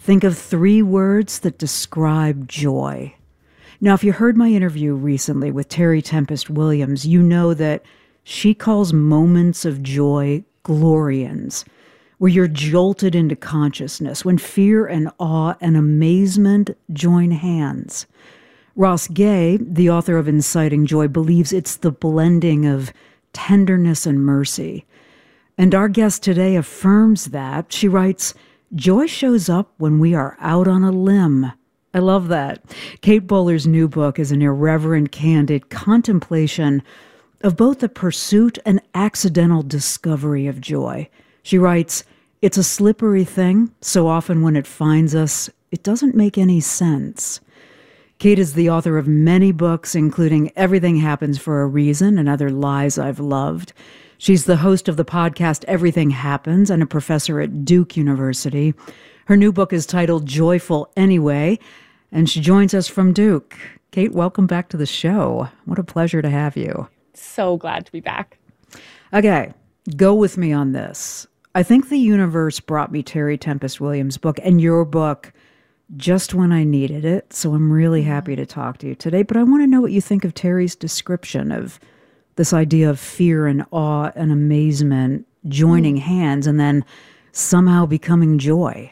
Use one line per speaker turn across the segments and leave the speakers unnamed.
think of 3 words that describe joy. Now, if you heard my interview recently with Terry Tempest Williams, you know that she calls moments of joy glorians, where you're jolted into consciousness, when fear and awe and amazement join hands. Ross Gay, the author of Inciting Joy, believes it's the blending of tenderness and mercy. And our guest today affirms that. She writes, "Joy shows up when we are out on a limb." I love that. Kate Bowler's new book is an irreverent, candid contemplation of both the pursuit and accidental discovery of joy. She writes, "It's a slippery thing. So often when it finds us, it doesn't make any sense." Kate is the author of many books, including Everything Happens for a Reason and Other Lies I've Loved. She's the host of the podcast Everything Happens and a professor at Duke University. Her new book is titled Joyful Anyway, and she joins us from Duke. Kate, welcome back to the show. What a pleasure to have you.
So glad to be back.
Okay, go with me on this. I think the universe brought me Terry Tempest Williams' book and your book just when I needed it, so I'm really happy to talk to you today. But I want to know what you think of Terry's description of this idea of fear and awe and amazement joining hands and then somehow becoming joy.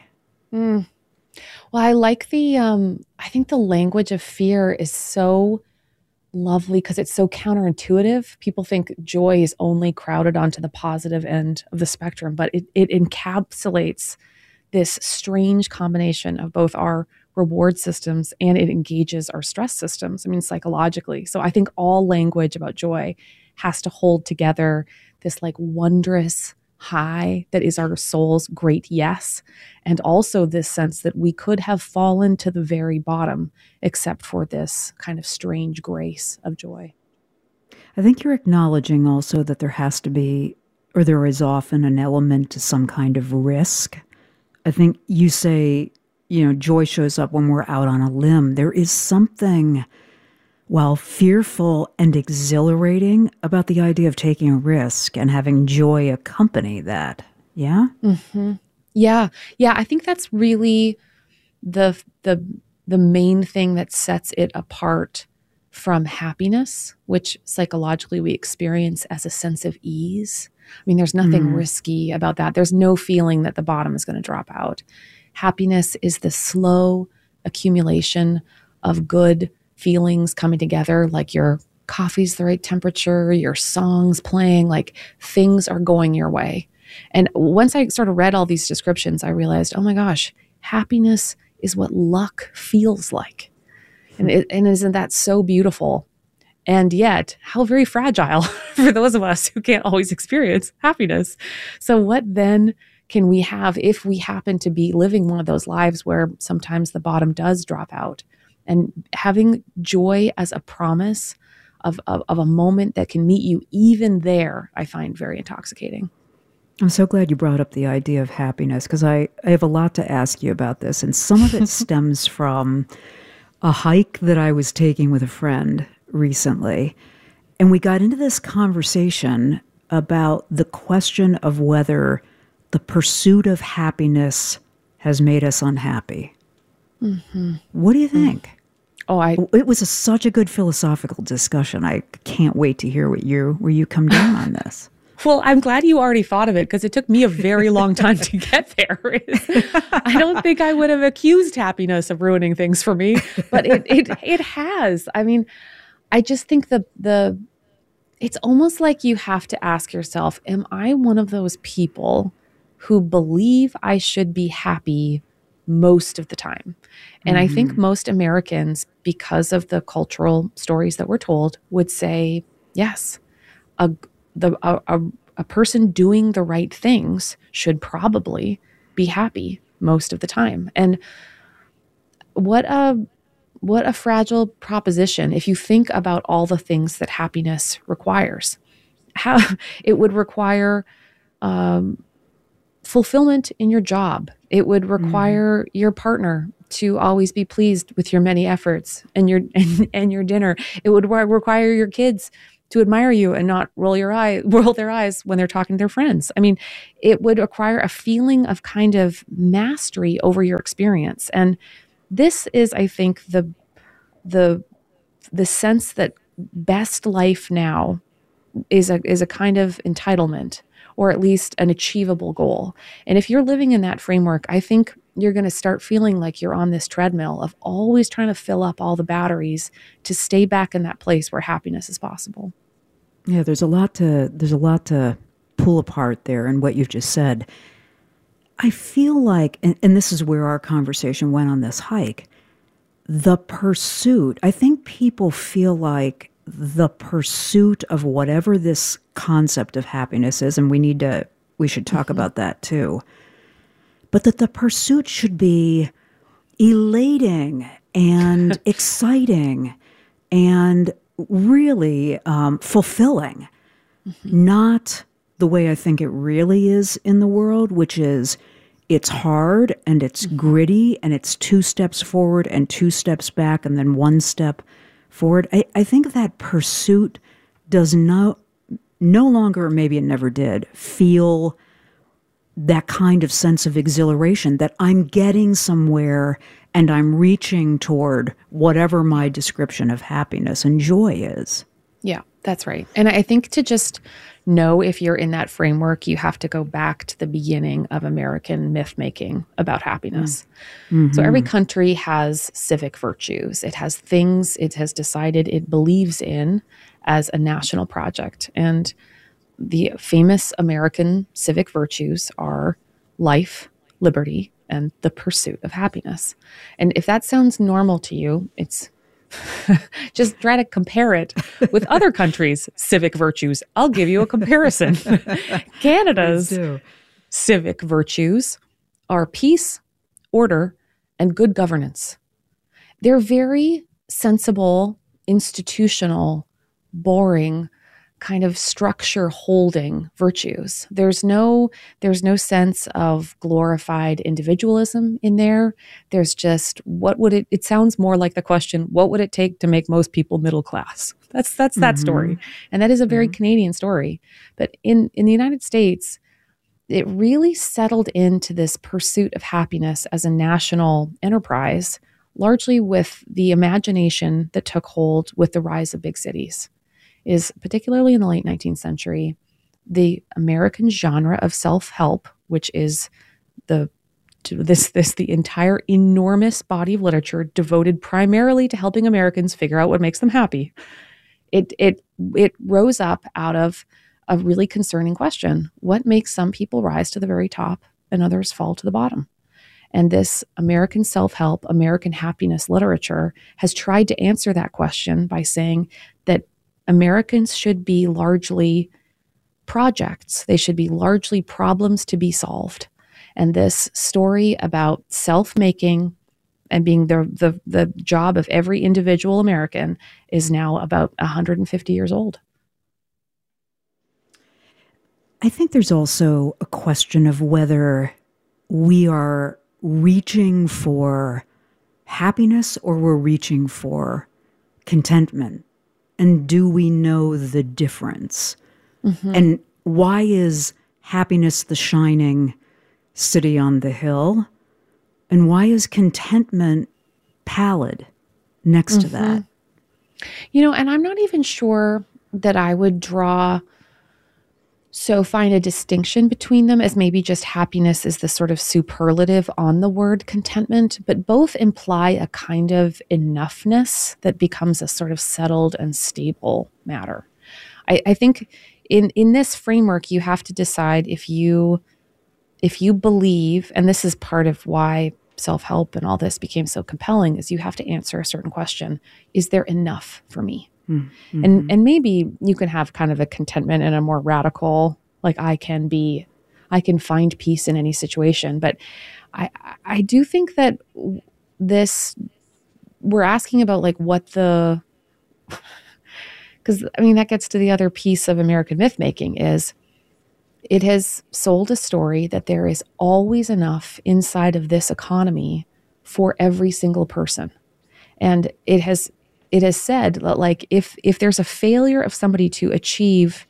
Well, I like I think the language of fear is so lovely because it's so counterintuitive. People think joy is only crowded onto the positive end of the spectrum, but it encapsulates this strange combination of both our reward systems and it engages our stress systems, psychologically. So I think all language about joy has to hold together this wondrous high that is our soul's great yes, and also this sense that we could have fallen to the very bottom except for this kind of strange grace of joy.
I think you're acknowledging also that there has to be, or there is often, an element to some kind of risk. I think you say, joy shows up when we're out on a limb. There is something, while fearful and exhilarating, about the idea of taking a risk and having joy accompany that. Yeah?
Mm-hmm. Yeah. I think that's really the main thing that sets it apart from happiness, which psychologically we experience as a sense of ease. There's nothing risky about that. There's no feeling that the bottom is going to drop out. Happiness is the slow accumulation of good feelings coming together, like your coffee's the right temperature, your song's playing, like things are going your way. And once I sort of read all these descriptions, I realized, oh my gosh, happiness is what luck feels like. And isn't that so beautiful? And yet, how very fragile for those of us who can't always experience happiness. So what then can we have if we happen to be living one of those lives where sometimes the bottom does drop out? And having joy as a promise of a moment that can meet you even there, I find very intoxicating.
I'm so glad you brought up the idea of happiness, because I have a lot to ask you about this. And some of it stems from a hike that I was taking with a friend recently. And we got into this conversation about the question of whether the pursuit of happiness has made us unhappy. Mm-hmm. What do you think? It was such a good philosophical discussion. I can't wait to hear where you come down on this.
Well, I'm glad you already thought of it, because it took me a very long time to get there. I don't think I would have accused happiness of ruining things for me, but it has. I just think it's almost like you have to ask yourself, am I one of those people who believe I should be happy most of the time? And I think most Americans, because of the cultural stories that we're told, would say, yes, a person doing the right things should probably be happy most of the time. And what a fragile proposition if you think about all the things that happiness requires. How it would require fulfillment in your job. It would require your partner to always be pleased with your many efforts and your dinner. It would require your kids to admire you and not roll their eyes when they're talking to their friends. I mean, it would require a feeling of kind of mastery over your experience. And this is, I think, the sense that best life now is a kind of entitlement, or at least an achievable goal. And if you're living in that framework, I think you're going to start feeling like you're on this treadmill of always trying to fill up all the batteries to stay back in that place where happiness is possible.
Yeah, there's a lot to pull apart there in what you've just said. I feel like, and this is where our conversation went on this hike, the pursuit, I think people feel like the pursuit of whatever this concept of happiness is, and we should talk about that too, but that the pursuit should be elating and exciting and really fulfilling, not the way I think it really is in the world, which is it's hard and it's gritty and it's 2 steps forward and 2 steps back and then 1 step forward. I think that pursuit does no longer, maybe it never did, feel that kind of sense of exhilaration that I'm getting somewhere and I'm reaching toward whatever my description of happiness and joy is.
Yeah, that's right. And I think to just know if you're in that framework, you have to go back to the beginning of American myth making about happiness. Mm-hmm. So every country has civic virtues. It has things it has decided it believes in as a national project. And the famous American civic virtues are life, liberty, and the pursuit of happiness. And if that sounds normal to you, it's just try to compare it with other countries' civic virtues. I'll give you a comparison. Canada's civic virtues are peace, order, and good governance. They're very sensible, institutional, boring, kind of structure holding virtues. There's no sense of glorified individualism in there. There's just it sounds more like the question, what would it take to make most people middle class? That's that story. And that is a very Canadian story. But in the United States, it really settled into this pursuit of happiness as a national enterprise, largely with the imagination that took hold with the rise of big cities. Is particularly in the late 19th century, the American genre of self-help, which is the entire enormous body of literature devoted primarily to helping Americans figure out what makes them happy. It rose up out of a really concerning question: what makes some people rise to the very top and others fall to the bottom? And this American self-help, American happiness literature has tried to answer that question by saying that Americans should be largely projects. They should be largely problems to be solved. And this story about self-making and being the job of every individual American is now about 150 years old.
I think there's also a question of whether we are reaching for happiness or we're reaching for contentment. And do we know the difference? Mm-hmm. And why is happiness the shining city on the hill? And why is contentment pallid next to that?
You know, and I'm not even sure that I would find a distinction between them, as maybe just happiness is the sort of superlative on the word contentment, but both imply a kind of enoughness that becomes a sort of settled and stable matter. I think in this framework, you have to decide if you believe, and this is part of why self-help and all this became so compelling, is you have to answer a certain question: is there enough for me? Mm-hmm. And maybe you can have kind of a contentment in a more radical, like I can find peace in any situation. But I do think that we're asking about like because I mean, that gets to the other piece of American myth making is it has sold a story that there is always enough inside of this economy for every single person. And it has it is said that like if there's a failure of somebody to achieve,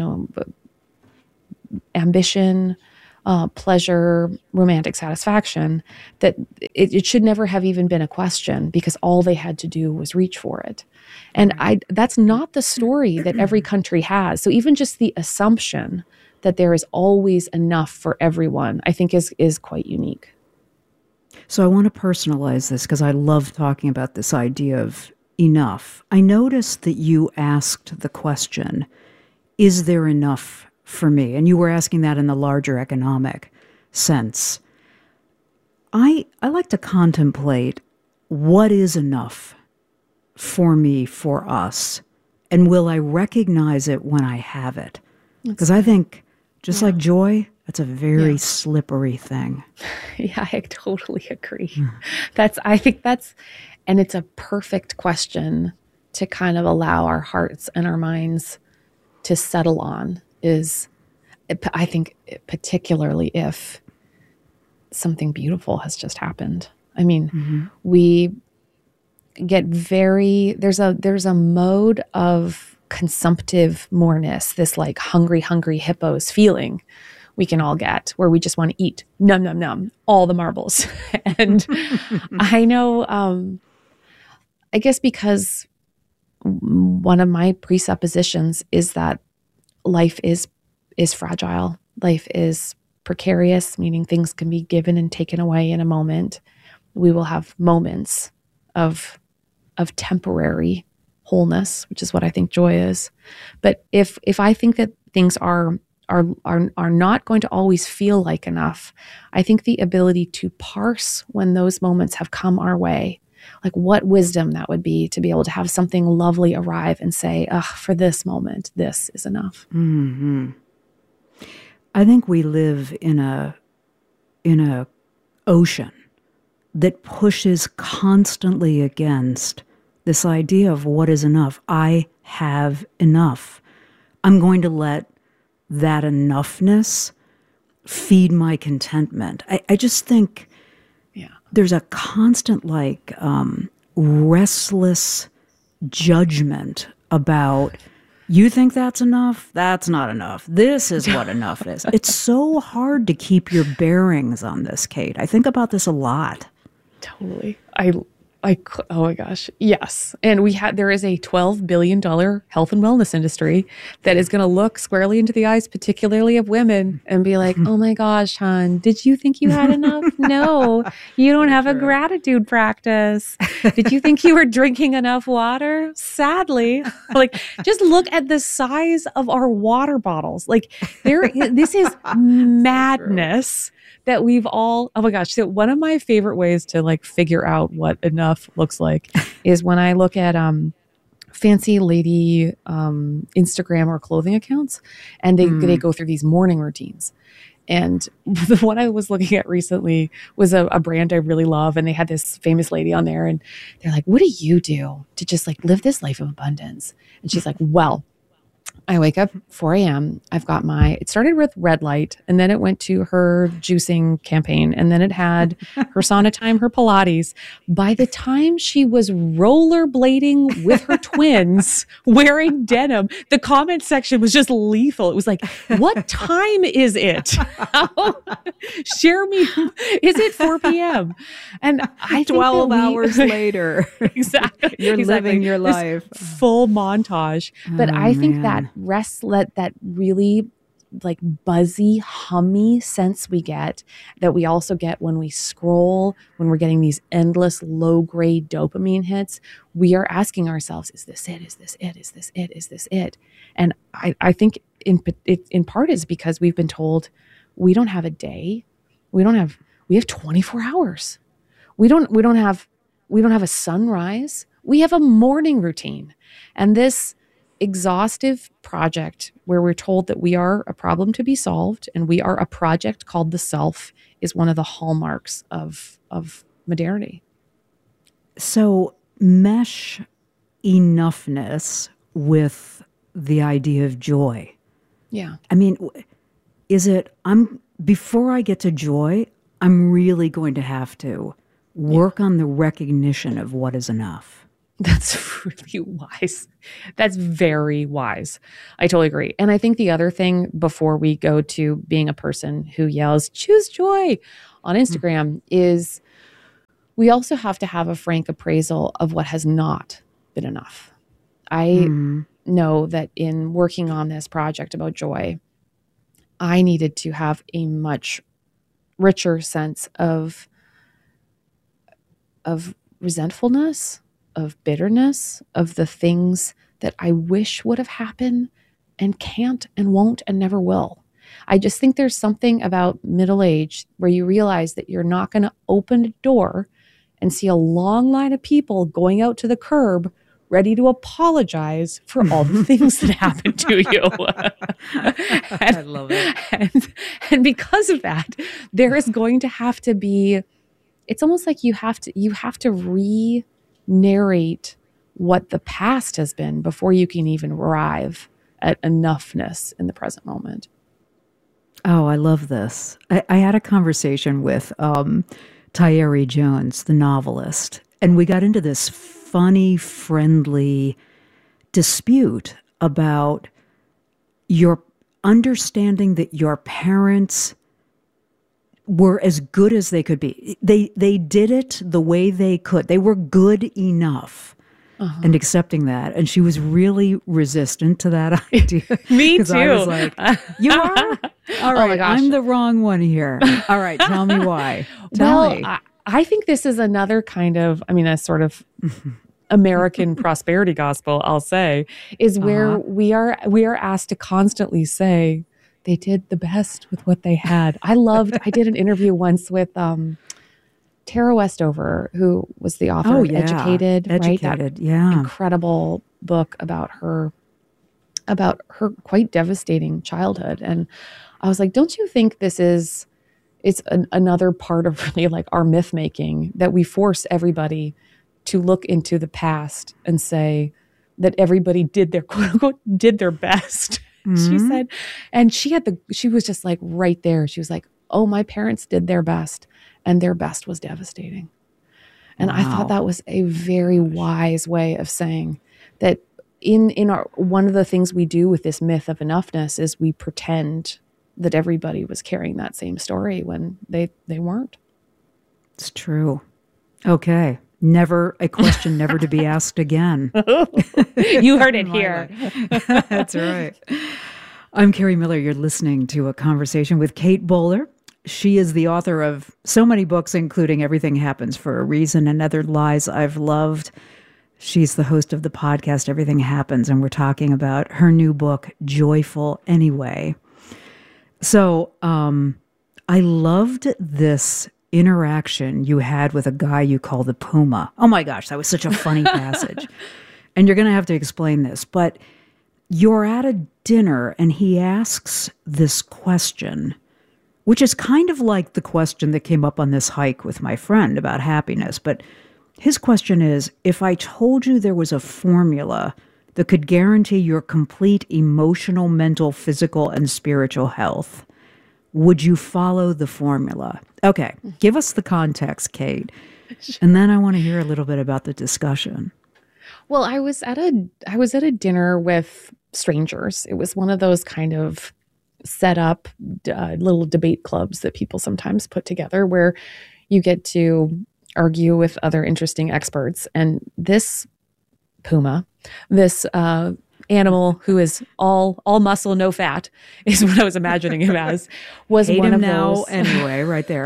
ambition, pleasure, romantic satisfaction, that it should never have even been a question because all they had to do was reach for it. And that's not the story that every country has. So even just the assumption that there is always enough for everyone, I think is quite unique.
So I want to personalize this because I love talking about this idea of enough. I noticed that you asked the question, is there enough for me? And you were asking that in the larger economic sense. I like to contemplate what is enough for me, for us, and will I recognize it when I have it? Because I think, just like joy, that's a very slippery thing.
Yeah, I totally agree. And it's a perfect question to kind of allow our hearts and our minds to settle on, I think particularly if something beautiful has just happened. I mean, we get there's a mode of consumptive moreness, this like hungry hippos feeling we can all get, where we just want to eat, num, num, num, all the marbles. And I know, I guess because one of my presuppositions is that life is fragile. Life is precarious, meaning things can be given and taken away in a moment. We will have moments of temporary wholeness, which is what I think joy is. But if I think that things are not going to always feel like enough, I think the ability to parse when those moments have come our way, like what wisdom that would be to be able to have something lovely arrive and say, for this moment, this is enough.
Mm-hmm. I think we live in a ocean that pushes constantly against this idea of what is enough. I have enough. I'm going to let that enoughness feed my contentment. I just think there's a constant restless judgment about, you think that's enough? That's not enough. This is what enough is. It's so hard to keep your bearings on this, Kate. I think about this a lot.
Totally. Oh my gosh. Yes. And there is a $12 billion health and wellness industry that is going to look squarely into the eyes, particularly of women, and be like, oh my gosh, hon, did you think you had enough? No, you don't have a gratitude practice. Did you think you were drinking enough water? Sadly, just look at the size of our water bottles. This is madness. That we've all, oh my gosh. So one of my favorite ways to figure out what enough looks like is when I look at fancy lady Instagram or clothing accounts, and they go through these morning routines. And the one I was looking at recently was a brand I really love, and they had this famous lady on there, and they're like, what do you do to just live this life of abundance? And she's like, well, I wake up 4 a.m. I've got it started with red light, and then it went to her juicing campaign, and then it had her sauna time, her Pilates. By the time she was rollerblading with her twins wearing denim, the comment section was just lethal. It was like, what time is it? Share me. Is it 4 p.m.? And I
12 hours later.
Exactly.
You're living your life.
Full montage. But I think that that really buzzy, hummy sense we get, that we also get when we scroll, when we're getting these endless low-grade dopamine hits, we are asking ourselves, is this it? Is this it? Is this it? Is this it? And I think in part is because we've been told we don't have a day. We have 24 hours. We don't have a sunrise. We have a morning routine. And this exhaustive project where we're told that we are a problem to be solved and we are a project called the self is one of the hallmarks of modernity.
So mesh enoughness with the idea of joy.
Yeah.
I mean, before I get to joy, I'm really going to have to work on the recognition of what is enough.
That's really wise. That's very wise. I totally agree. And I think the other thing before we go to being a person who yells, choose joy on Instagram is we also have to have a frank appraisal of what has not been enough. I know that in working on this project about joy, I needed to have a much richer sense of resentfulness, of bitterness, of the things that I wish would have happened and can't and won't and never will. I just think there's something about middle age where you realize that you're not going to open a door and see a long line of people going out to the curb ready to apologize for all the things that happened to you.
I love it.
And because of that, there is going to have to be, it's almost like you have to re-narrate what the past has been before you can even arrive at enoughness in the present moment.
Oh, I love this. I had a conversation with Tayari Jones, the novelist, and we got into this funny, friendly dispute about your understanding that your parents were as good as they could be. They did it the way they could. They were good enough. And accepting that. And she was really resistant to that idea.
Me too.
I was like, you are? All right, I'm the wrong one here. All right, tell me why. Tell me.
I think this is another kind of, a sort of American prosperity gospel, I'll say, is where we are asked to constantly say, they did the best with what they had. I did an interview once with Tara Westover, who was the author of Educated, right? That incredible book about her quite devastating childhood. And I was like, don't you think it's another part of really like our myth making, that we force everybody to look into the past and say that everybody did their quote unquote did their best. She said, and she was just like right there. She was like, oh, my parents did their best. And their best was devastating. And I thought that was a very wise way of saying that in our, one of the things we do with this myth of enoughness is we pretend that everybody was carrying that same story when they weren't.
It's true. Okay. Never a question never to be asked again.
You heard it here.
That's right. I'm Carrie Miller. You're listening to a conversation with Kate Bowler. She is the author of so many books, including Everything Happens for a Reason and Other Lies I've Loved. She's the host of the podcast Everything Happens, and we're talking about her new book, Joyful Anyway. So I loved this interaction you had with a guy you call the Puma. Oh my gosh, that was such a funny passage. And you're going to have to explain this, but you're at a dinner and he asks this question, which is kind of like the question that came up on this hike with my friend about happiness. But his question is, if I told you there was a formula that could guarantee your complete emotional, mental, physical, and spiritual health, would you follow the formula? Okay, give us the context, Kate. And then I want to hear a little bit about the discussion.
Well, I was at a dinner with strangers. It was one of those kind of set up little debate clubs that people sometimes put together where you get to argue with other interesting experts. And this Puma, this animal who is all muscle, no fat, is what I was imagining him as, was
Hate
one
him
of
now,
those.
anyway, right there.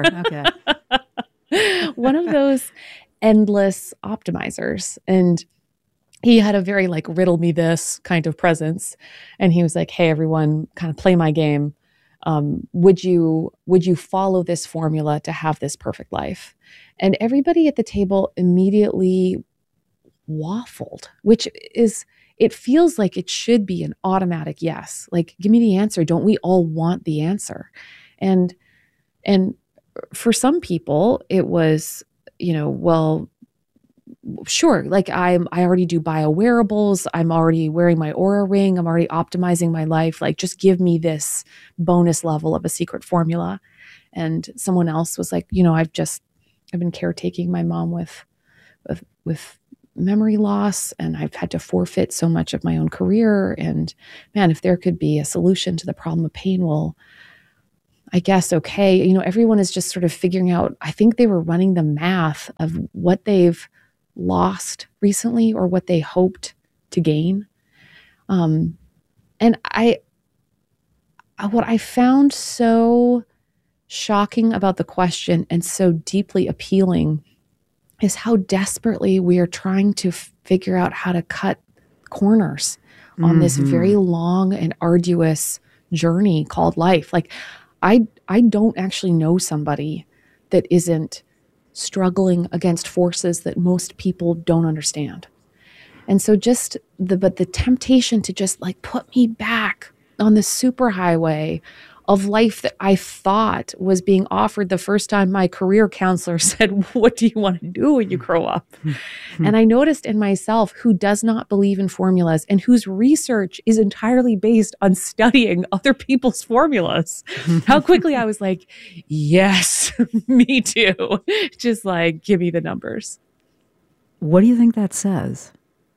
Okay.
One of those endless optimizers. And he had a very like riddle me this kind of presence. And he was like, hey, everyone, kind of play my game. Would you follow this formula to have this perfect life? And everybody at the table immediately waffled, which is, it feels like it should be an automatic yes. Like, give me the answer. Don't we all want the answer? And for some people, it was, well, sure. Like I already do bio wearables. I'm already wearing my Oura ring. I'm already optimizing my life. Like, just give me this bonus level of a secret formula. And someone else was like, I've been caretaking my mom with memory loss, and I've had to forfeit so much of my own career. And man, if there could be a solution to the problem of pain, well, I guess, okay, everyone is just sort of figuring out, I think they were running the math of what they've lost recently or what they hoped to gain. And what I found so shocking about the question and so deeply appealing is how desperately we are trying to figure out how to cut corners on this very long and arduous journey called life. Like, I don't actually know somebody that isn't struggling against forces that most people don't understand. And so but the temptation to just like put me back on the superhighway of life that I thought was being offered the first time my career counselor said, what do you want to do when you grow up? And I noticed in myself, who does not believe in formulas and whose research is entirely based on studying other people's formulas, how quickly I was like, yes, me too. Just like, give me the numbers.
What do you think that says?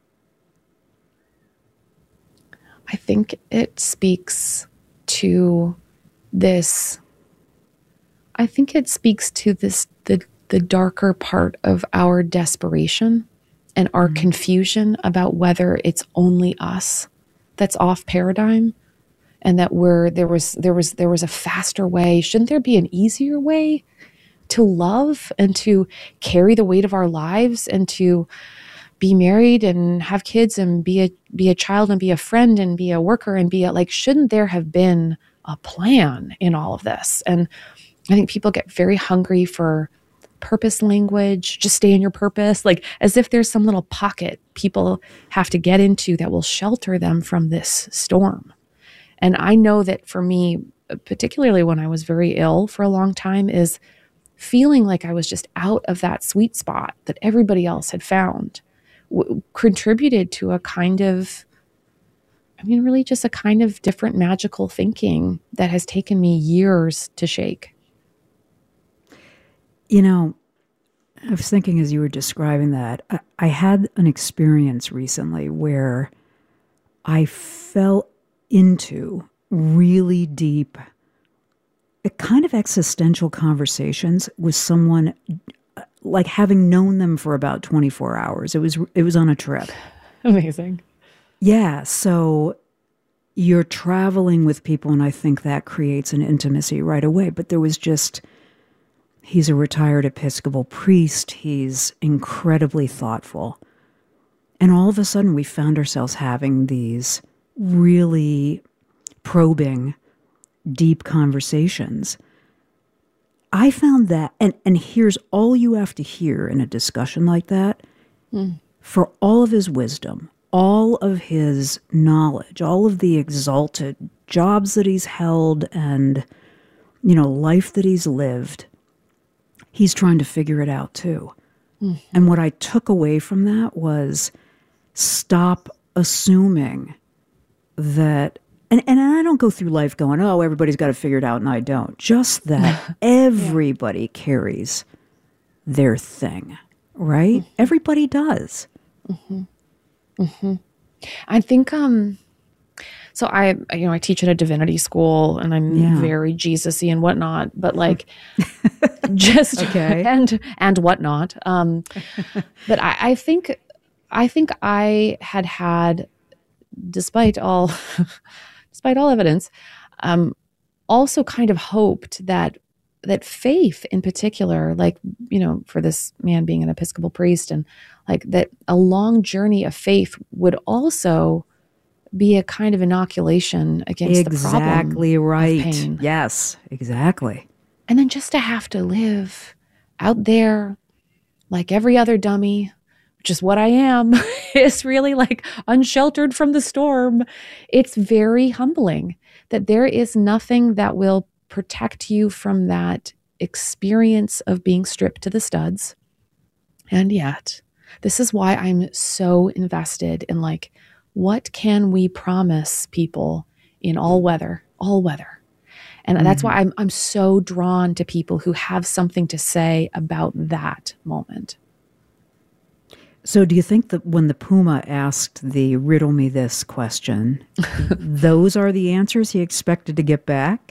I think it speaks to this. I think it speaks to this, the darker part of our desperation and our confusion about whether it's only us that's off paradigm, and that there was a faster way. Shouldn't there be an easier way to love and to carry the weight of our lives and to be married and have kids and be a child and be a friend and be a worker and shouldn't there have been a plan in all of this? And I think people get very hungry for purpose language. Just stay in your purpose, like as if there's some little pocket people have to get into that will shelter them from this storm. And I know that for me, particularly when I was very ill for a long time, is feeling like I was just out of that sweet spot that everybody else had found, contributed to a kind of, really just a kind of different magical thinking that has taken me years to shake.
I was thinking as you were describing that, I had an experience recently where I fell into really deep, a kind of existential conversations with someone, like having known them for about 24 hours. It was on a trip.
Amazing.
Yeah. So you're traveling with people, and I think that creates an intimacy right away. But there was he's a retired Episcopal priest. He's incredibly thoughtful. And all of a sudden we found ourselves having these really probing, deep conversations. I found that, and here's all you have to hear in a discussion like that, for all of his wisdom, all of his knowledge, all of the exalted jobs that he's held and, life that he's lived, he's trying to figure it out too. Mm-hmm. And what I took away from that was stop assuming that, and I don't go through life going, oh, everybody's got to figure it out and I don't. Just that everybody carries their thing, right? Mm-hmm. Everybody does.
Mm-hmm. Mm-hmm. I think, so I teach at a divinity school and I'm very Jesus-y and whatnot, but just, okay. and whatnot. But I think I had, despite all evidence, also kind of hoped that faith in particular, for this man being an Episcopal priest, and that a long journey of faith would also be a kind of inoculation against the problem.
Exactly right.
Of pain.
Yes, exactly.
And then just to have to live out there like every other dummy, which is what I am, is really unsheltered from the storm. It's very humbling that there is nothing that will protect you from that experience of being stripped to the studs. And yet, this is why I'm so invested in what can we promise people in all weather? And that's why I'm so drawn to people who have something to say about that moment.
So do you think that when the puma asked the riddle me this question, those are the answers he expected to get back?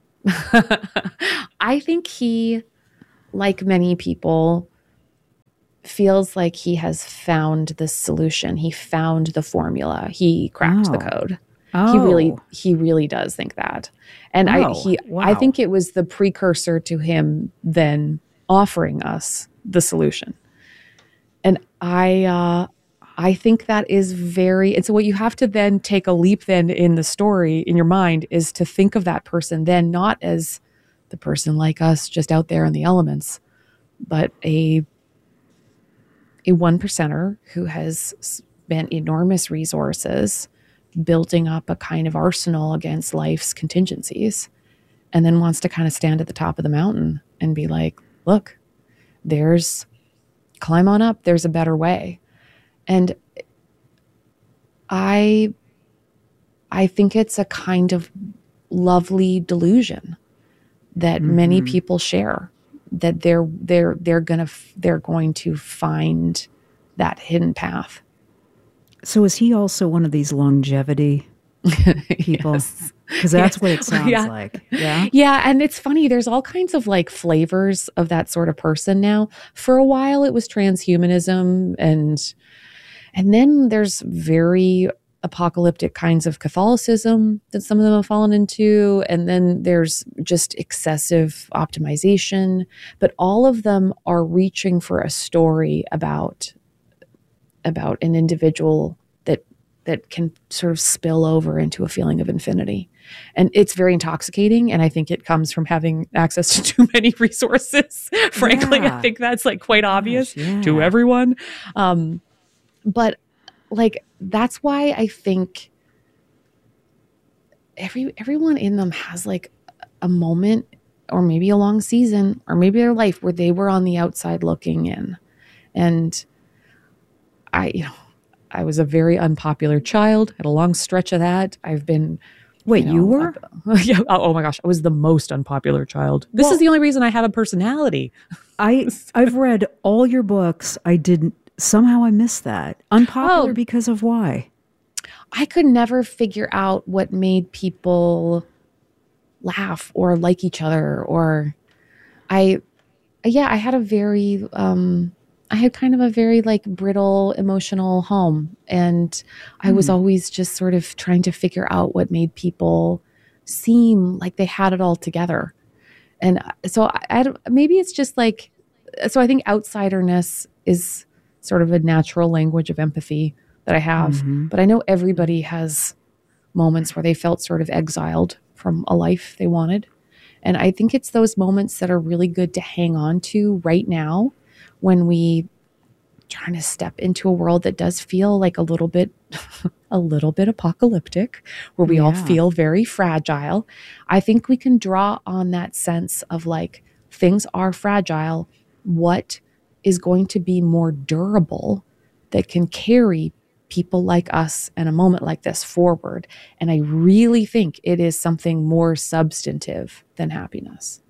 I think he, like many people, feels like he has found the solution. He found the formula. He cracked the code.
Oh.
He really does think that. And
Wow.
I think it was the precursor to him then offering us the solution. And I think that is and so what you have to then take a leap then in the story in your mind is to think of that person then not as the person like us just out there in the elements, but a one percenter who has spent enormous resources building up a kind of arsenal against life's contingencies, and then wants to kind of stand at the top of the mountain and be like, look, climb on up, there's a better way. And I think it's a kind of lovely delusion that many people share, that they're going to find that hidden path.
So is he also one of these longevity people? Because that's what it sounds like. Yeah.
Yeah. And it's funny. There's all kinds of like flavors of that sort of person now. For a while, it was transhumanism. And then there's very apocalyptic kinds of Catholicism that some of them have fallen into. And then there's just excessive optimization. But all of them are reaching for a story about an individual that can sort of spill over into a feeling of infinity. And it's very intoxicating. And I think it comes from having access to too many resources. Frankly, I think that's like quite obvious to everyone. But like, that's why I think everyone in them has like a moment or maybe a long season or maybe their life where they were on the outside looking in. And I was a very unpopular child, had a long stretch of that. I've been...
Wait, you were?
Yeah. Oh my gosh. I was the most unpopular child. This is the only reason I have a personality.
I've read all your books. Somehow I missed that. Unpopular because of why?
I could never figure out what made people laugh or like each other, or I had a very... I had kind of a very like brittle emotional home, and I was always just sort of trying to figure out what made people seem like they had it all together. And so maybe it's just like, so I think outsiderness is sort of a natural language of empathy that I have, but I know everybody has moments where they felt sort of exiled from a life they wanted. And I think it's those moments that are really good to hang on to right now, when we trying to step into a world that does feel like a little bit apocalyptic, where we all feel very fragile. I think we can draw on that sense of like, things are fragile. What is going to be more durable that can carry people like us in a moment like this forward? And I really think it is something more substantive than happiness.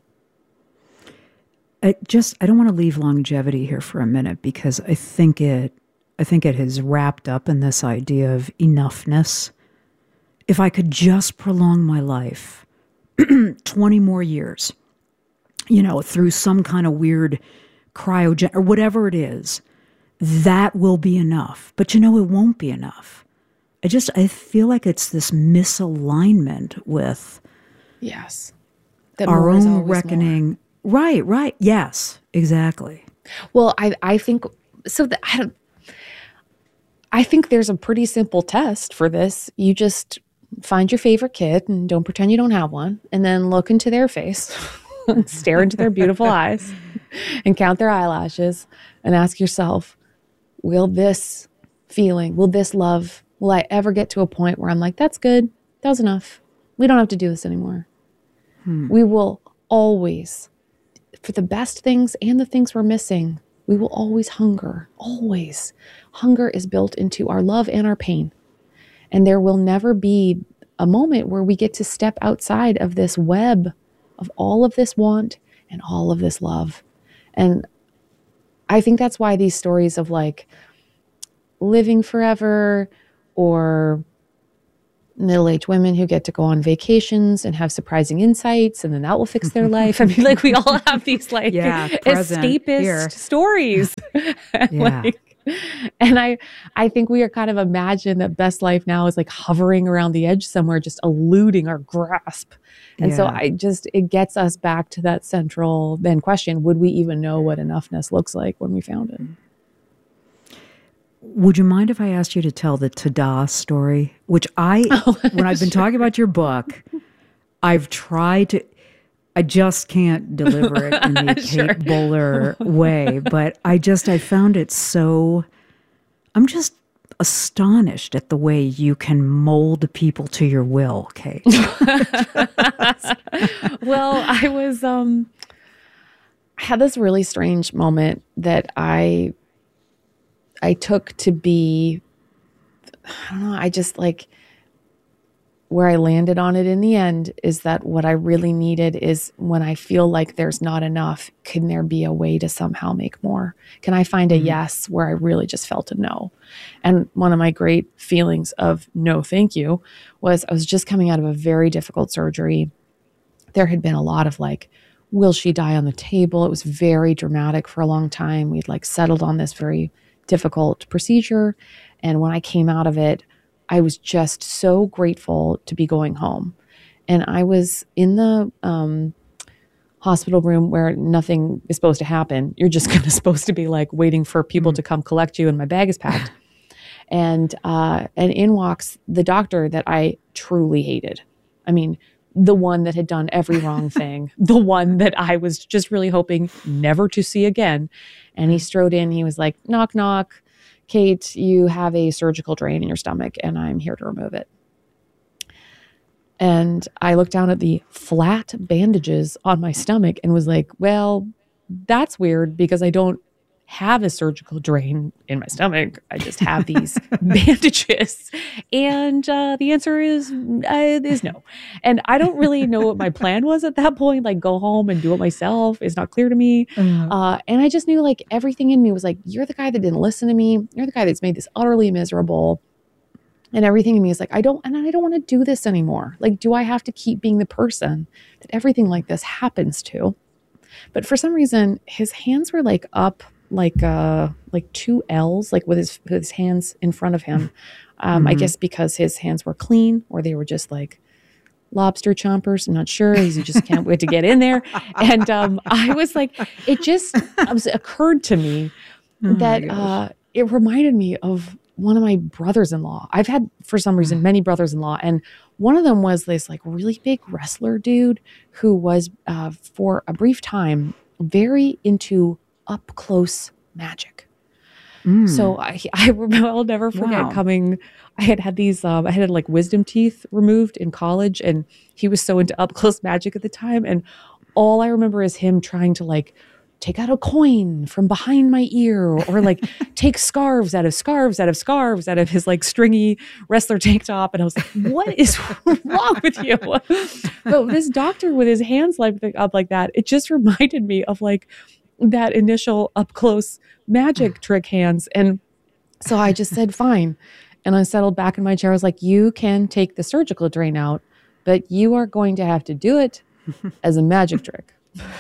I don't want to leave longevity here for a minute, because I think it has wrapped up in this idea of enoughness. If I could just prolong my life 20 more years, through some kind of weird cryogen or whatever it is, that will be enough. But it won't be enough. I feel like it's this misalignment with our own reckoning. More. Right. Yes, exactly.
Well, I think so. I think there's a pretty simple test for this. You just find your favorite kid and don't pretend you don't have one, and then look into their face and stare into their beautiful eyes and count their eyelashes and ask yourself, will this love, will I ever get to a point where I'm like, that's good, that was enough, we don't have to do this anymore? We will always, for the best things and the things we're missing, we will always hunger. Always. Hunger is built into our love and our pain. And there will never be a moment where we get to step outside of this web of all of this want and all of this love. And I think that's why these stories of like living forever or middle-aged women who get to go on vacations and have surprising insights and then that will fix their life. I mean, like we all have these like escapist stories. And I think we are kind of imagine that best life now is like hovering around the edge somewhere, just eluding our grasp. And so it gets us back to that central then question, would we even know what enoughness looks like when we found it?
Would you mind if I asked you to tell the Tada story, which when I've been talking about your book, I've tried to, I just can't deliver it in the Kate Bowler way, but I found it so, I'm just astonished at the way you can mold people to your will, Kate.
Well, I had this really strange moment that I took to be, I don't know, I just like, where I landed on it in the end is that what I really needed is when I feel like there's not enough, can there be a way to somehow make more? Can I find a yes where I really just felt a no? And one of my great feelings of no thank you was I was just coming out of a very difficult surgery. There had been a lot of like, will she die on the table? It was very dramatic for a long time. We'd like settled on this very difficult procedure. And when I came out of it, I was just so grateful to be going home. And I was in the hospital room where nothing is supposed to happen. You're just supposed to be like waiting for people to come collect you and my bag is packed. And in walks the doctor that I truly hated. I mean, the one that had done every wrong thing, the one that I was just really hoping never to see again. And he strode in, he was like, knock, knock. Kate, you have a surgical drain in your stomach and I'm here to remove it. And I looked down at the flat bandages on my stomach and was like, well, that's weird because I don't have a surgical drain in my stomach. I just have these bandages. And the answer is no. And I don't really know what my plan was at that point, like go home and do it myself. It's not clear to me. And I just knew like everything in me was like, you're the guy that didn't listen to me. You're the guy that's made this utterly miserable. And everything in me is like, I don't want to do this anymore. Like, do I have to keep being the person that everything like this happens to? But for some reason, his hands were like up, like two L's, like with his hands in front of him. I guess because his hands were clean or they were just like lobster chompers. I'm not sure. He just can't wait to get in there. And I was like, it just occurred to me that it reminded me of one of my brothers-in-law. I've had, for some reason, many brothers-in-law. And one of them was this like really big wrestler dude who was, for a brief time, very into up close magic. So I'll never forget coming. I had these, I had like wisdom teeth removed in college and he was so into up close magic at the time. And all I remember is him trying to like take out a coin from behind my ear or like take scarves out of his like stringy wrestler tank top. And I was like, what is wrong with you? But this doctor with his hands like up like that, it just reminded me of like that initial up close magic trick hands. And so I just said, fine. And I settled back in my chair. I was like, you can take the surgical drain out, but you are going to have to do it as a magic trick.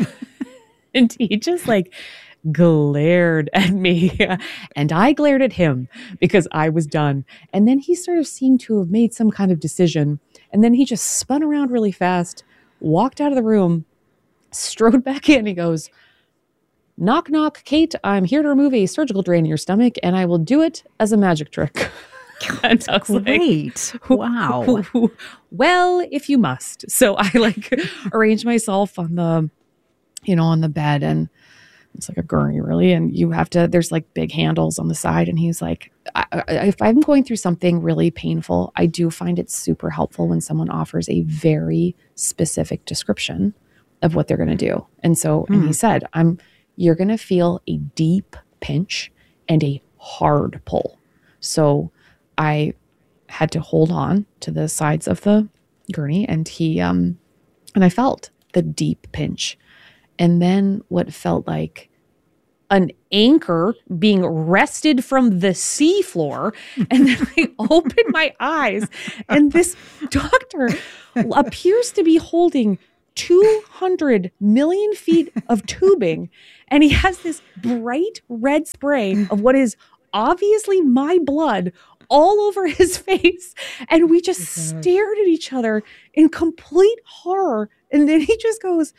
And he just like glared at me and I glared at him because I was done. And then he sort of seemed to have made some kind of decision. And then he just spun around really fast, walked out of the room, strode back in. He goes, knock, knock, Kate, I'm here to remove a surgical drain in your stomach and I will do it as a magic trick.
And I was great. Like, wow.
Well, if you must. So I like arranged myself on the bed and it's like a gurney really. And you have to, there's like big handles on the side. And he's like, if I'm going through something really painful, I do find it super helpful when someone offers a very specific description of what they're going to do. And so, and he said, you're going to feel a deep pinch and a hard pull. So I had to hold on to the sides of the gurney and and I felt the deep pinch. And then what felt like an anchor being wrested from the seafloor. And then I open my eyes, and this doctor appears to be holding 200 million feet of tubing. And he has this bright red spray of what is obviously my blood all over his face. And we just stared at each other in complete horror. And then he just goes,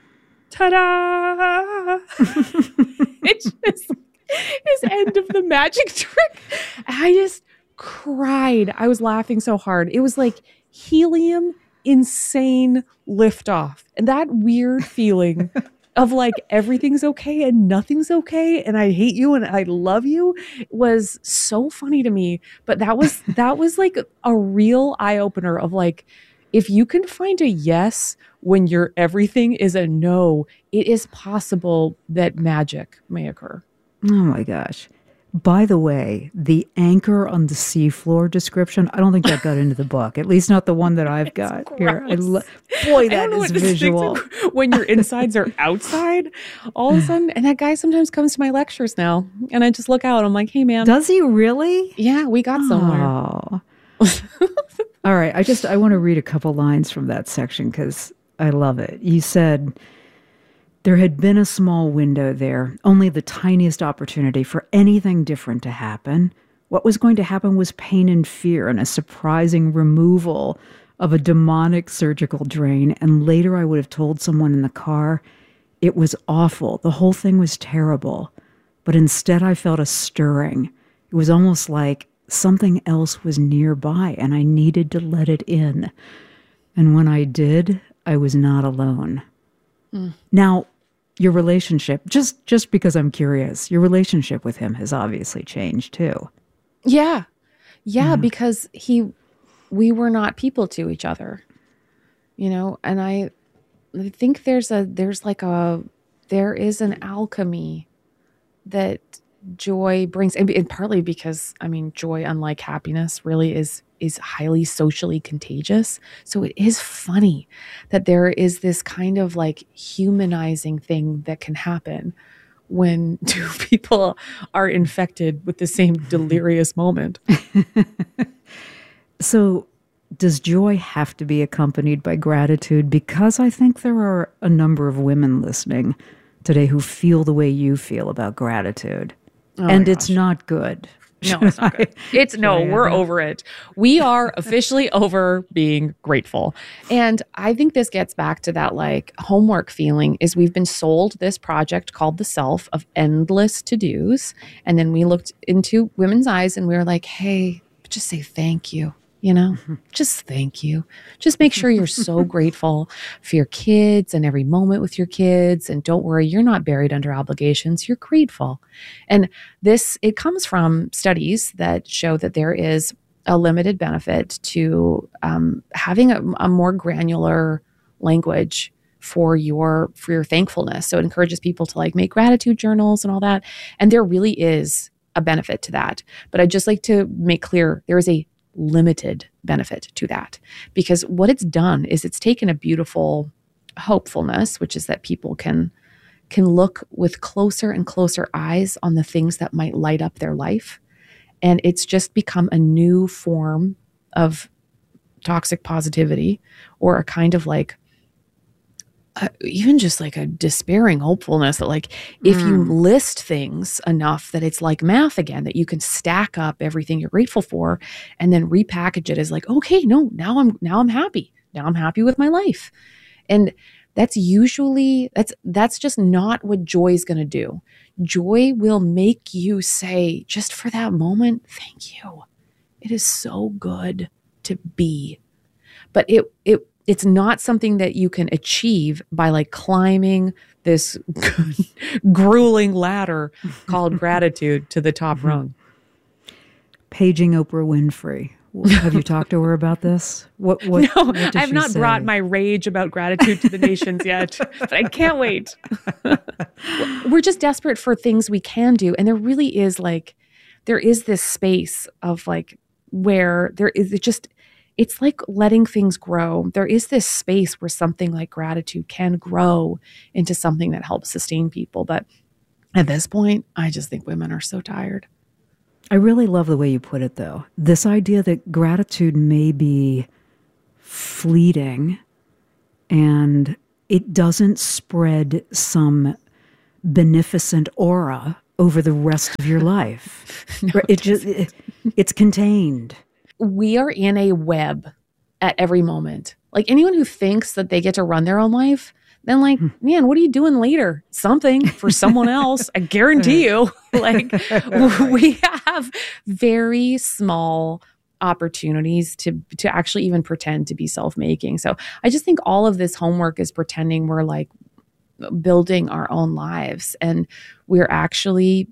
ta-da! It's just his end of the magic trick. I just cried. I was laughing so hard. It was like helium insane liftoff. And that weird feeling of like everything's okay and nothing's okay and I hate you and I love you was so funny to me. But that was like a real eye-opener of like, if you can find a yes when your everything is a no, it is possible that magic may occur.
Oh my gosh. By the way, the anchor on the seafloor description, I don't think that got into the book, at least not the one that I've got here. Boy, that is visual.
When your insides are outside, all of a sudden, and that guy sometimes comes to my lectures now, and I just look out, I'm like, hey, man.
Does he really?
Yeah, we got somewhere.
Oh. All right, I want to read a couple lines from that section because I love it. You said, there had been a small window there, only the tiniest opportunity for anything different to happen. What was going to happen was pain and fear and a surprising removal of a demonic surgical drain. And later I would have told someone in the car, it was awful. The whole thing was terrible. But instead I felt a stirring. It was almost like something else was nearby and I needed to let it in. And when I did, I was not alone. Now, your relationship, just because I'm curious, your relationship with him has obviously changed too.
Yeah. Because we were not people to each other, you know, and I think there is an alchemy that joy brings, and partly because, I mean, joy, unlike happiness, really is highly socially contagious. So it is funny that there is this kind of like humanizing thing that can happen when two people are infected with the same delirious moment.
So does joy have to be accompanied by gratitude? Because I think there are a number of women listening today who feel the way you feel about gratitude. And it's not good.
No, it's not good. We're over it. We are officially over being grateful. And I think this gets back to that like homework feeling is we've been sold this project called The Self of endless to-dos. And then we looked into women's eyes and we were like, hey, just say thank you. You know, just thank you. Just make sure you're so grateful for your kids and every moment with your kids. And don't worry, you're not buried under obligations. You're grateful. And it comes from studies that show that there is a limited benefit to having a more granular language for your thankfulness. So it encourages people to like make gratitude journals and all that. And there really is a benefit to that. But I'd just like to make clear there is a limited benefit to that, because what it's done is it's taken a beautiful hopefulness, which is that people can look with closer and closer eyes on the things that might light up their life. And it's just become a new form of toxic positivity, or a kind of like even just like a despairing hopefulness that like if you list things enough that it's like math again, that you can stack up everything you're grateful for and then repackage it as like, okay, no, now I'm happy. Now I'm happy with my life. And that's usually, that's just not what joy is going to do. Joy will make you say, just for that moment, thank you. It is so good to be. But it's not something that you can achieve by like climbing this grueling ladder called gratitude to the top rung.
Paging Oprah Winfrey. Have you talked to her about this? What
no, I've not brought my rage about gratitude to the nations yet, but I can't wait. We're just desperate for things we can do. And there really is there is this space of like where there is it's like letting things grow. There is this space where something like gratitude can grow into something that helps sustain people. But At this point, I just think women are so tired.
I really love the way you put it, though. This idea that gratitude may be fleeting and it doesn't spread some beneficent aura over the rest of your life. No, it's contained.
We are in a web at every moment. Like anyone who thinks that they get to run their own life, then like, man, what are you doing later? Something for someone else. I guarantee you. Like we have very small opportunities to actually even pretend to be self-making. So I just think all of this homework is pretending we're like building our own lives, and we're actually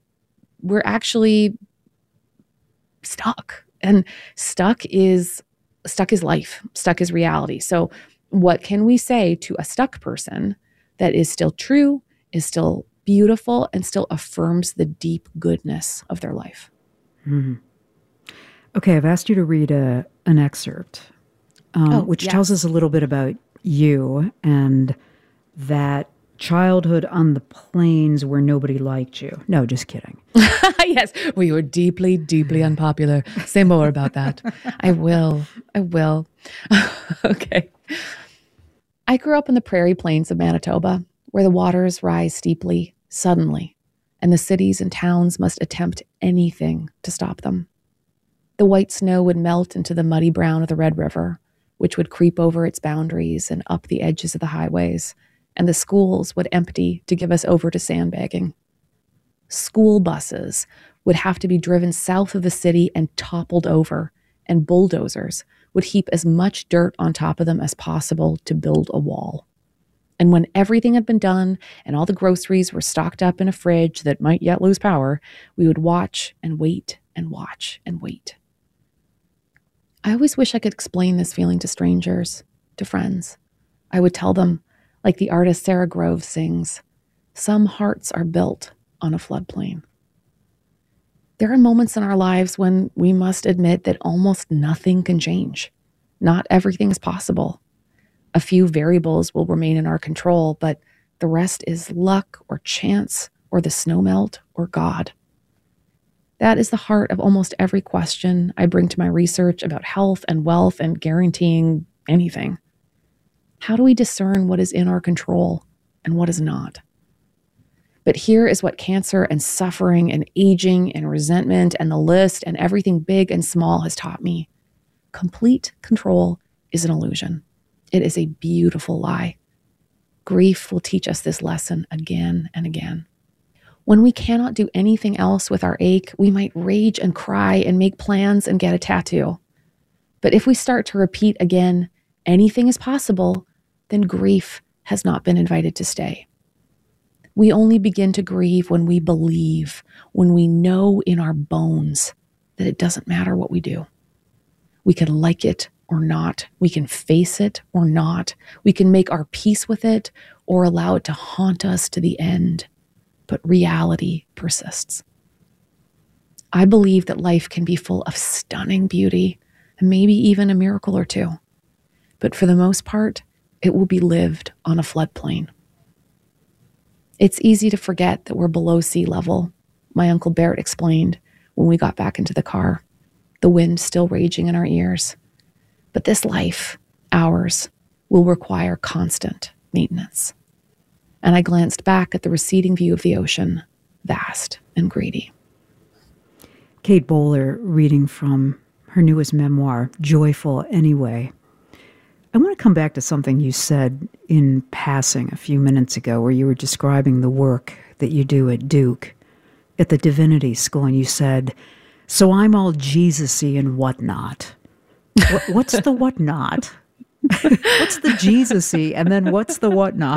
stuck. And stuck is life. Stuck is reality. So what can we say to a stuck person that is still true, is still beautiful, and still affirms the deep goodness of their life?
Mm-hmm. Okay, I've asked you to read an excerpt, which tells us a little bit about you and that childhood on the plains where nobody liked you. No, just kidding.
Yes, we were deeply, deeply unpopular. Say more about that. I will. Okay. I grew up in the prairie plains of Manitoba, where the waters rise steeply, suddenly, and the cities and towns must attempt anything to stop them. The white snow would melt into the muddy brown of the Red River, which would creep over its boundaries and up the edges of the highways, and the schools would empty to give us over to sandbagging. School buses would have to be driven south of the city and toppled over, and bulldozers would heap as much dirt on top of them as possible to build a wall. And when everything had been done and all the groceries were stocked up in a fridge that might yet lose power, we would watch and wait and watch and wait. I always wish I could explain this feeling to strangers, to friends. I would tell them, like the artist Sarah Groves sings, some hearts are built on a floodplain. There are moments in our lives when we must admit that almost nothing can change. Not everything is possible. A few variables will remain in our control, but the rest is luck or chance or the snowmelt or God. That is the heart of almost every question I bring to my research about health and wealth and guaranteeing anything. How do we discern what is in our control and what is not? But here is what cancer and suffering and aging and resentment and the list and everything big and small has taught me. Complete control is an illusion. It is a beautiful lie. Grief will teach us this lesson again and again. When we cannot do anything else with our ache, we might rage and cry and make plans and get a tattoo. But if we start to repeat again, anything is possible, then grief has not been invited to stay. We only begin to grieve when we believe, when we know in our bones that it doesn't matter what we do. We can like it or not. We can face it or not. We can make our peace with it or allow it to haunt us to the end. But reality persists. I believe that life can be full of stunning beauty and maybe even a miracle or two. But for the most part, it will be lived on a floodplain. It's easy to forget that we're below sea level, my Uncle Barrett explained when we got back into the car, the wind still raging in our ears. But this life, ours, will require constant maintenance. And I glanced back at the receding view of the ocean, vast and greedy.
Kate Bowler reading from her newest memoir, Joyful Anyway. I want to come back to something you said in passing a few minutes ago where you were describing the work that you do at Duke, at the Divinity School, and you said, so I'm all Jesus-y and whatnot. What's the whatnot? What's the Jesus-y and then what's the whatnot?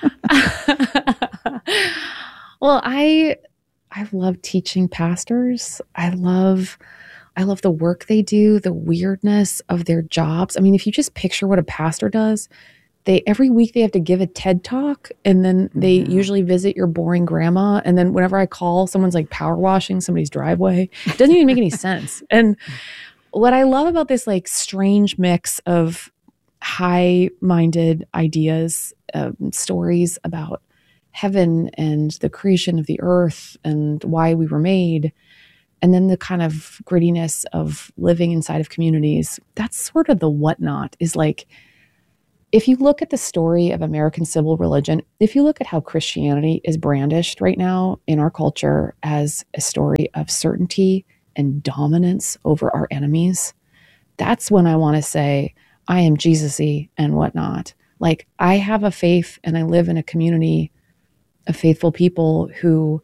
Well, I love teaching pastors. I love the work they do, the weirdness of their jobs. I mean, if you just picture what a pastor does, every week they have to give a TED talk, and then they usually visit your boring grandma. And then whenever I call, someone's like power washing somebody's driveway. It doesn't even make any sense. And what I love about this like strange mix of high-minded ideas, stories about heaven and the creation of the earth and why we were made. And then the kind of grittiness of living inside of communities. That's sort of the whatnot, is like, if you look at the story of American civil religion, if you look at how Christianity is brandished right now in our culture as a story of certainty and dominance over our enemies, that's when I want to say, I am Jesus-y and whatnot. Like, I have a faith and I live in a community of faithful people who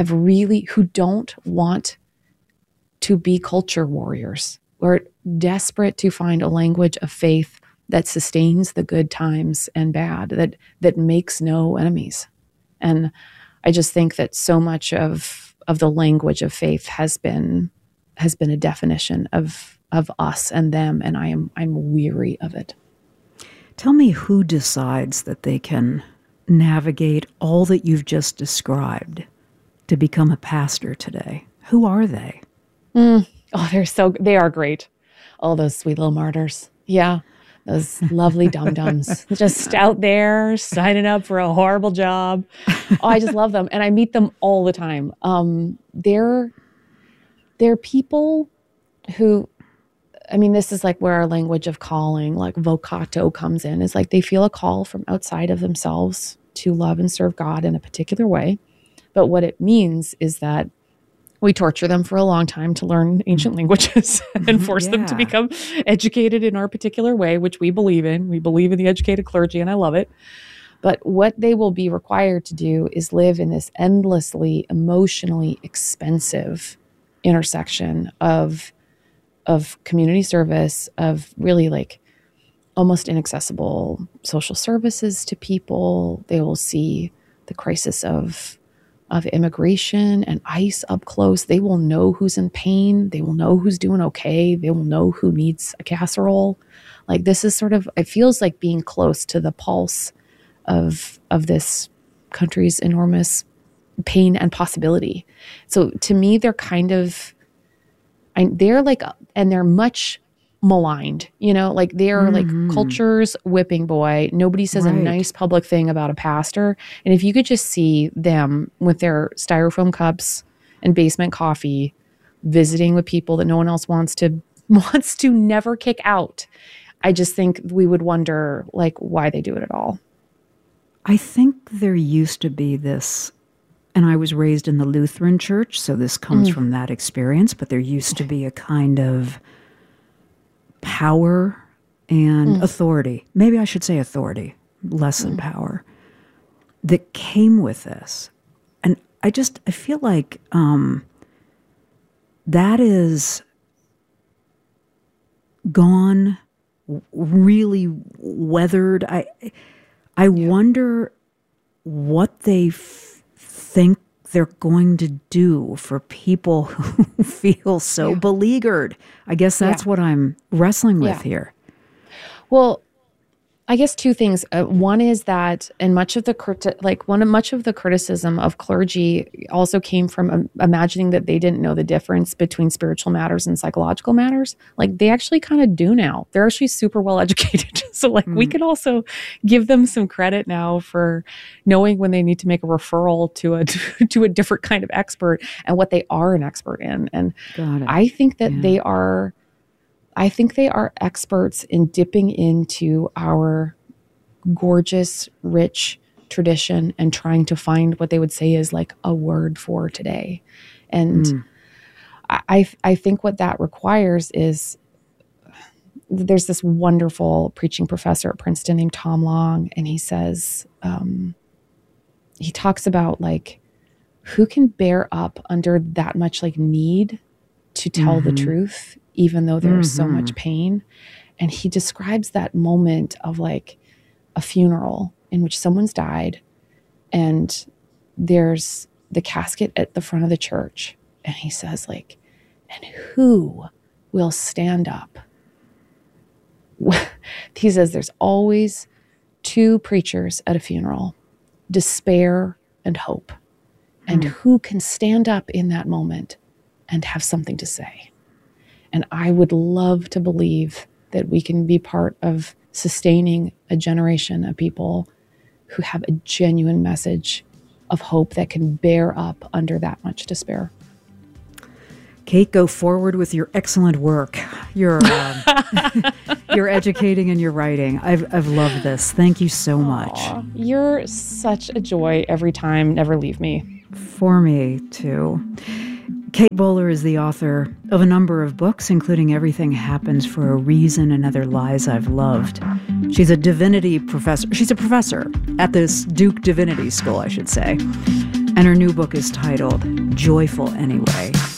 don't want to be culture warriors. We're desperate to find a language of faith that sustains the good times and bad, that makes no enemies. And I just think that so much of the language of faith has been a definition of us and them, and I'm weary of it.
Tell me, who decides that they can navigate all that you've just described to become a pastor today? Who are they?
Oh, they are great. All those sweet little martyrs. Yeah. Those lovely dum-dums just out there signing up for a horrible job. Oh, I just love them. And I meet them all the time. They're people who, I mean, this is like where our language of calling, like vocato, comes in. Is like they feel a call from outside of themselves to love and serve God in a particular way. But what it means is that we torture them for a long time to learn ancient languages and force them to become educated in our particular way, which we believe in. We believe in the educated clergy, and I love it. But what they will be required to do is live in this endlessly emotionally expensive intersection of community service, of really like almost inaccessible social services to people. They will see the crisis of immigration and ICE up close. They will know who's in pain. They will know who's doing okay. They will know who needs a casserole. Like, this is sort of, it feels like being close to the pulse of this country's enormous pain and possibility. So to me, they're kind of, they're like, and they're much maligned, like they're like culture's whipping boy. Nobody says a nice public thing about a pastor. And if you could just see them with their styrofoam cups and basement coffee, visiting with people that no one else wants to never kick out, I just think we would wonder like why they do it at all.
I think there used to be this, and I was raised in the Lutheran church, so this comes from that experience, but there used to be a kind of power and authority, maybe I should say authority, less than power, that came with this. And I feel like that is gone, really weathered. I wonder what they think they're going to do for people who feel so beleaguered. I guess that's what I'm wrestling with here.
Well, I guess two things. One is that, and much of the criticism of clergy also came from imagining that they didn't know the difference between spiritual matters and psychological matters. Like, they actually kind of do now. They're actually super well educated. So like we can also give them some credit now for knowing when they need to make a referral to a different kind of expert and what they are an expert in. And I think that they are experts in dipping into our gorgeous, rich tradition and trying to find what they would say is like a word for today. And I think what that requires is, there's this wonderful preaching professor at Princeton named Tom Long, and he says, he talks about like, who can bear up under that much like need to tell the truth, even though there is so much pain. And he describes that moment of like a funeral in which someone's died, and there's the casket at the front of the church. And he says like, and who will stand up? He says there's always two preachers at a funeral, despair and hope. And who can stand up in that moment and have something to say? And I would love to believe that we can be part of sustaining a generation of people who have a genuine message of hope that can bear up under that much despair.
Kate, go forward with your excellent work. You're educating and you're writing. I've loved this. Thank you so much.
Aww, you're such a joy every time. Never leave me.
For me, too. Kate Bowler is the author of a number of books, including Everything Happens for a Reason and Other Lies I've Loved. She's a divinity professor. She's a professor at this Duke Divinity School, I should say. And her new book is titled Joyful Anyway.